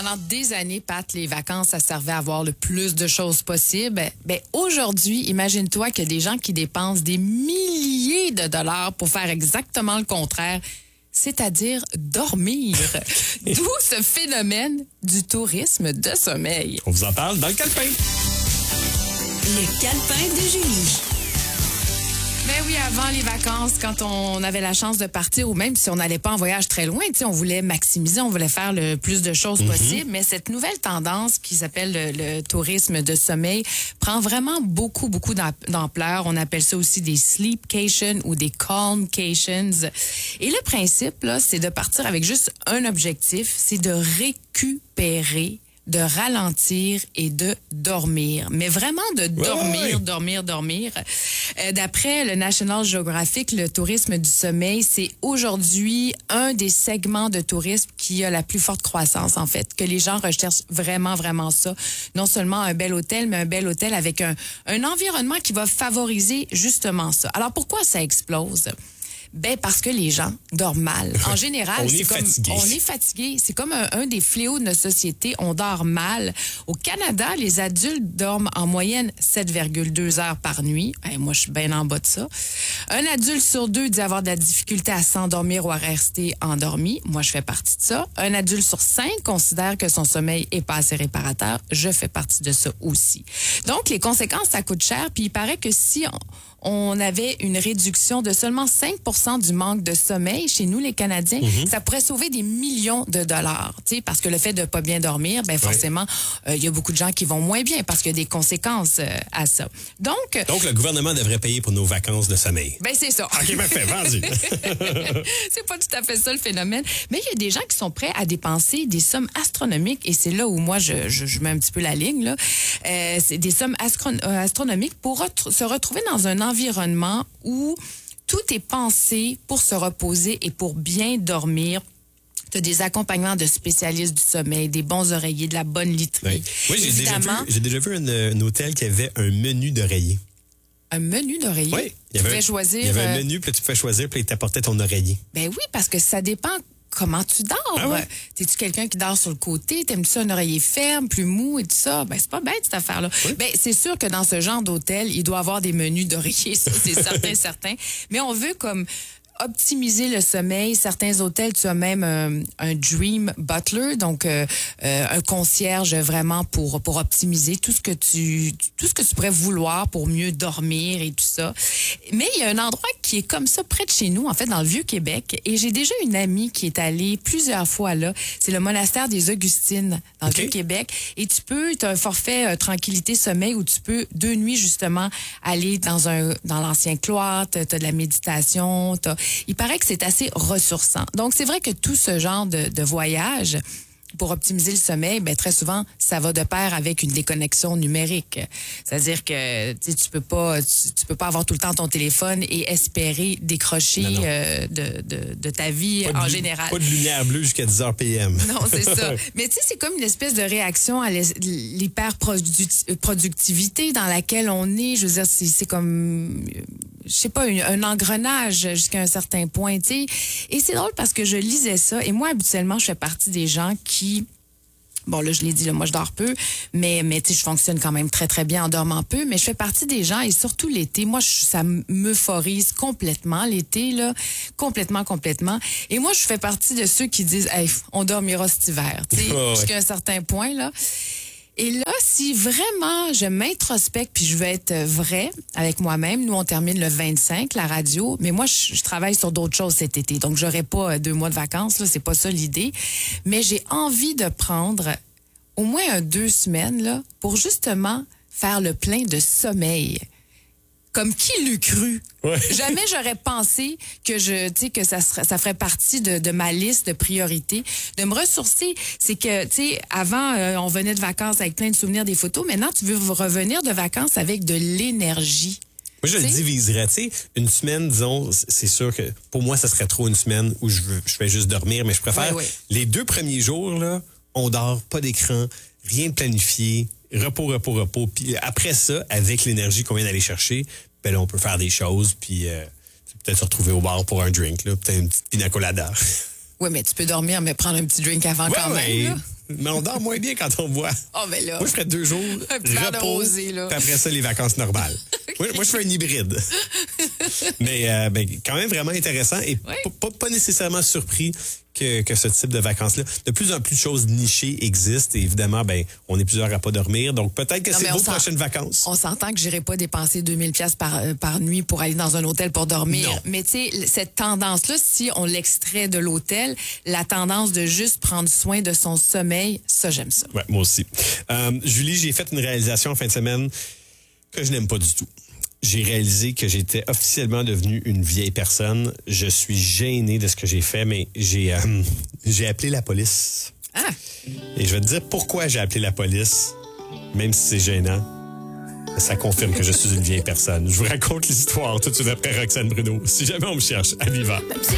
pendant des années, Pat, les vacances, ça servait à avoir le plus de choses possible. Ben, aujourd'hui, imagine-toi qu'il y a des gens qui dépensent des milliers de dollars pour faire exactement le contraire, c'est-à-dire dormir. D'où ce phénomène du tourisme de sommeil. On vous en parle dans le calepin. Le calepin de Julie. Ben oui, avant les vacances, quand on avait la chance de partir, ou même si on n'allait pas en voyage très loin, on voulait maximiser, on voulait faire le plus de choses possible. Mais cette nouvelle tendance qui s'appelle le tourisme de sommeil prend vraiment beaucoup d'ampleur. On appelle ça aussi des sleepcations ou des calmcations. Et le principe, là, c'est de partir avec juste un objectif, c'est de récupérer, de ralentir et de dormir. Mais vraiment de dormir. D'après le National Geographic, le tourisme du sommeil, c'est aujourd'hui un des segments de tourisme qui a la plus forte croissance, en fait, que les gens recherchent vraiment ça. Non seulement un bel hôtel, mais un bel hôtel avec un environnement qui va favoriser justement ça. Alors, pourquoi ça explose? Ben parce que les gens dorment mal. En général, on est fatigué. C'est comme un des fléaux de notre société. On dort mal. Au Canada, les adultes dorment en moyenne 7,2 heures par nuit. Moi, je suis bien en bas de ça. Un adulte sur 2 dit avoir de la difficulté à s'endormir ou à rester endormi. Moi, je fais partie de ça. Un adulte sur 5 considère que son sommeil est pas assez réparateur. Je fais partie de ça aussi. Donc, les conséquences, ça coûte cher. Puis il paraît que si on avait une réduction de seulement 5% du manque de sommeil chez nous, les Canadiens, ça pourrait sauver des millions de dollars. Parce que le fait de pas bien dormir, ben forcément, il y a beaucoup de gens qui vont moins bien parce qu'il y a des conséquences à ça. Donc, le gouvernement devrait payer pour nos vacances de sommeil. Ben c'est ça. OK, parfait, vas-y. C'est pas tout à fait ça le phénomène. Mais il y a des gens qui sont prêts à dépenser des sommes astronomiques et c'est là où moi, je mets un petit peu la ligne. Là. C'est des sommes astronomiques pour se retrouver dans un environnement où tout est pensé pour se reposer et pour bien dormir. Tu as des accompagnements de spécialistes du sommeil, des bons oreillers, de la bonne literie. Oui, j'ai déjà vu un hôtel qui avait un menu d'oreiller. Un menu d'oreiller? Oui. Tu pouvais choisir. Il y avait un menu, puis tu pouvais choisir, puis il t'apportait ton oreiller. Ben oui, parce que ça dépend comment tu dors. Ah ouais? T'es-tu quelqu'un qui dort sur le côté? T'aimes-tu ça un oreiller ferme, plus mou et tout ça? Ben, c'est pas bête, cette affaire-là. Oui. Ben, c'est sûr que dans ce genre d'hôtel, il doit y avoir des menus d'oreiller, ça, c'est certain. Mais on veut comme optimiser le sommeil. Certains hôtels, tu as même un dream butler, donc un concierge vraiment pour optimiser tout ce que tu pourrais vouloir pour mieux dormir et tout ça. Mais il y a un endroit qui est comme ça près de chez nous, en fait, dans le Vieux-Québec. Et j'ai déjà une amie qui est allée plusieurs fois là. C'est le monastère des Augustines dans le Vieux-Québec. Et tu as un forfait tranquillité sommeil où tu peux 2 nuits justement aller dans l'ancien cloître. T'as de la méditation. Il paraît que c'est assez ressourçant. Donc, c'est vrai que tout ce genre de voyage pour optimiser le sommeil, ben très souvent, ça va de pair avec une déconnexion numérique. C'est-à-dire que tu peux pas avoir tout le temps ton téléphone et espérer décrocher de ta vie en général. Pas de lumière bleue jusqu'à 10h PM. Non, c'est ça. Mais tu sais, c'est comme une espèce de réaction à l'hyper-productivité dans laquelle on est. Je veux dire, c'est comme, je sais pas, un engrenage jusqu'à un certain point, tu sais. Et c'est drôle parce que je lisais ça et moi, habituellement, je fais partie des gens qui... Bon, là, je l'ai dit, là, moi, je dors peu, mais tu sais, je fonctionne quand même très, très bien en dormant peu, mais je fais partie des gens, et surtout l'été, moi, ça m'euphorise complètement, l'été, là, complètement. Et moi, je fais partie de ceux qui disent, hey, on dormira cet hiver, tu sais, jusqu'à un certain point, là. Et là, si vraiment je m'introspecte puis je veux être vraie avec moi-même, nous, on termine le 25, la radio, mais moi, je travaille sur d'autres choses cet été. Donc, j'aurai pas 2 mois de vacances, là, c'est pas ça l'idée. Mais j'ai envie de prendre au moins 2 semaines, là, pour justement faire le plein de sommeil. Comme qui l'eût cru? Ouais. Jamais j'aurais pensé que ça ferait partie de ma liste de priorités. De me ressourcer, c'est que, tu sais, avant, on venait de vacances avec plein de souvenirs, des photos. Maintenant, tu veux revenir de vacances avec de l'énergie. Moi, je le diviserais. Tu sais, une semaine, disons, c'est sûr que pour moi, ça serait trop une semaine où je fais juste dormir, mais je préfère les 2 premiers jours, là, on dort, pas d'écran, rien de planifié, repos. Puis après ça, avec l'énergie qu'on vient d'aller chercher, ben là, on peut faire des choses, puis peut-être se retrouver au bar pour un drink, là, peut-être une petite pina colada. Oui, mais tu peux dormir, mais prendre un petit drink avant quand même. Là. Mais on dort moins bien quand on boit. Oh, mais là. Moi, je ferais 2 jours, repos, puis après ça, les vacances normales. Okay. Moi, je fais un hybride. Mais quand même vraiment intéressant et pas nécessairement surpris que ce type de vacances-là. De plus en plus de choses nichées existent et évidemment, on est plusieurs à pas dormir. Donc, peut-être que c'est vos prochaines vacances. On s'entend que j'irai pas dépenser 2000 pièces par nuit pour aller dans un hôtel pour dormir. Non. Mais tu sais, cette tendance-là, si on l'extrait de l'hôtel, la tendance de juste prendre soin de son sommeil, ça, j'aime ça. Ouais, moi aussi. Julie, j'ai fait une réalisation en fin de semaine que je n'aime pas du tout. J'ai réalisé que j'étais officiellement devenu une vieille personne. Je suis gêné de ce que j'ai fait, mais j'ai appelé la police. Ah! Et je vais te dire pourquoi j'ai appelé la police, même si c'est gênant. Ça confirme que je suis une vieille personne. Je vous raconte l'histoire tout de suite après Roxane Bruno. Si jamais on me cherche, à Viva.